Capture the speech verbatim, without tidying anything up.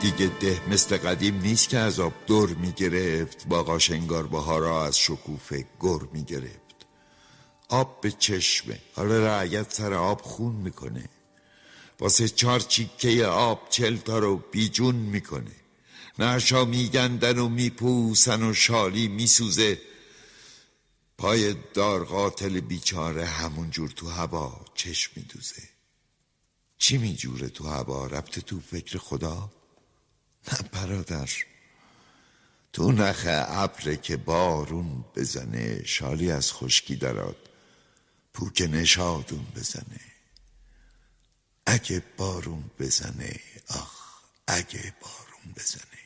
دیگه ده مثل قدیم نیست که از آب دور میگرفت، با قاشنگار بهارا از شکوفه گر میگرفت. آب به چشمه، حالا رعیت سر آب خون میکنه، واسه چار چیکه آب چل تا رو بیجون میکنه. نعشا میگندن و میپوسن و شالی میسوزه، پای دار قاتل بیچاره همون جور تو هوا چشم میدوزه. چی میجوره تو هوا؟ ربط تو فکر خدا؟ نه برادر، تو نخ ابره که بارون بزنه، شالی از خشکی درات پوک نشادون بزنه. اگه بارون بزنه، آخ اگه بارون بزنه.